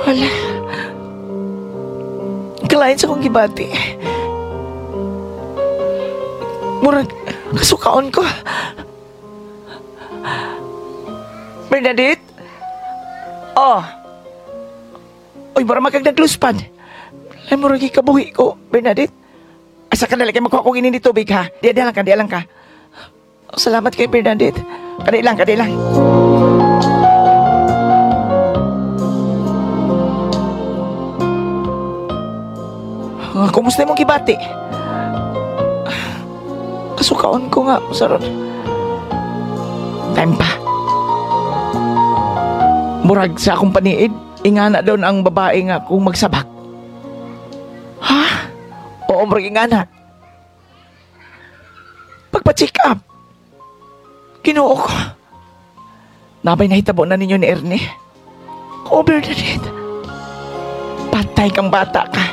Wala. Kalain sa kong gibati. Murag, kasukaon ko. Bernadette? Oh. Uy, para magkag nagluspad. Ay, murag ikabuhi ko, Bernadette. Asa ka na lang, makuha kong inin tubig, ha? Di lang ka. Salamat kay Bernadette. Kadi lang. Kumusta mong gibati? Kasukaon ko nga, Saron. Time pa. Murag sa akong paniid, ingana doon ang babae nga kung magsabak. Ha? Oo, murag ingana. Pagpa-check up. Ginoo ko. Nabay nahitabo na ninyo ni Ernie. Oo, Bernadette. Patay kang bata ka.